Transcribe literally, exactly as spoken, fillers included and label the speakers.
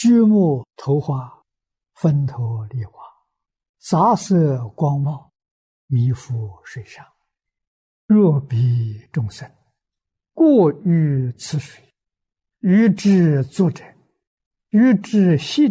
Speaker 1: 菊木头花，分头梨花，杂色光茂，迷覆水上。若彼众生，过于此水，欲之作者，欲之息